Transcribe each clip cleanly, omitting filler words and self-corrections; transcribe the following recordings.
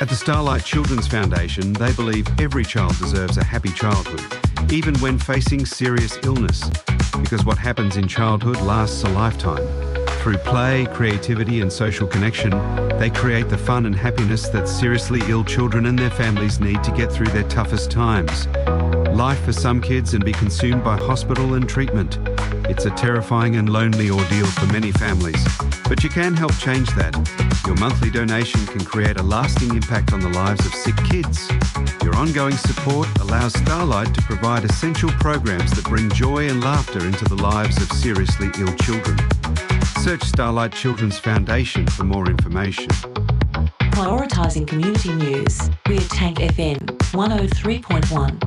At the Starlight Children's Foundation, they believe every child deserves a happy childhood, even when facing serious illness, because what happens in childhood lasts a lifetime. Through play, creativity and social connection, they create the fun and happiness that seriously ill children and their families need to get through their toughest times. Life for some kids and be consumed by hospital and treatment. It's a terrifying and lonely ordeal for many families, but you can help change that. Your monthly donation can create a lasting impact on the lives of sick kids. Your ongoing support allows Starlight to provide essential programs that bring joy and laughter into the lives of seriously ill children. Search Starlight Children's Foundation for more information. Prioritising community news. We're Tank FM 103.1.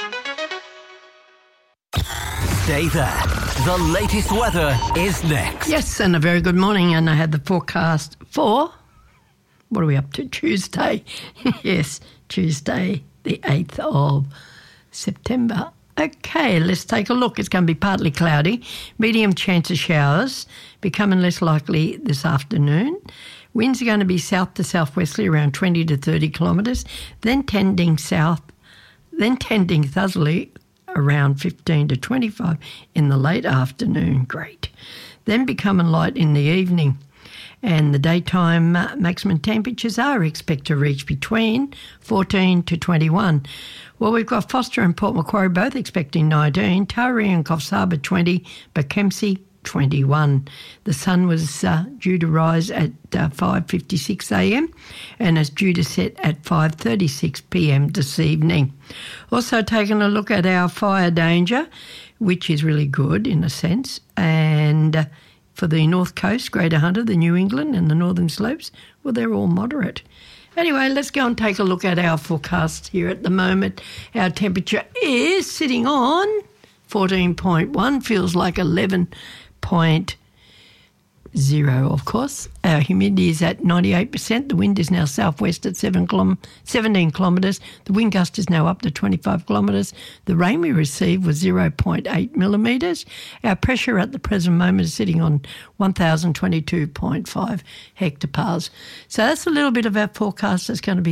Stay there. The latest weather is next. Yes, and a very good morning. And I had the forecast for, what are we up to, Tuesday? Yes, Tuesday, the 8th of September. Okay, let's take a look. It's going to be partly cloudy, medium chance of showers, becoming less likely this afternoon. Winds are going to be south to southwesterly around 20 to 30 kilometres, then tending south, then tending southerly around 15 to 25 in the late afternoon. Great. Then becoming light in the evening. And the daytime maximum temperatures are expected to reach between 14 to 21. Well, we've got Foster and Port Macquarie both expecting 19, Taree and Coffs Harbour 20, but Kempsey 21. The sun was due to rise at 5:56am and is due to set at 5:36pm this evening. Also taking a look at our fire danger, which is really good in a sense, and for the North Coast, Greater Hunter, the New England and the Northern Slopes, well, they're all moderate. Anyway, let's go and take a look at our forecast here at the moment. Our temperature is sitting on 14.1, feels like 11.0, of course. Our humidity is at 98%. The wind is now southwest at 17 kilometres. The wind gust is now up to 25 kilometres. The rain we received was 0.8 millimetres. Our pressure at the present moment is sitting on 1,022.5 hectopascals. So that's a little bit of our forecast that's going to be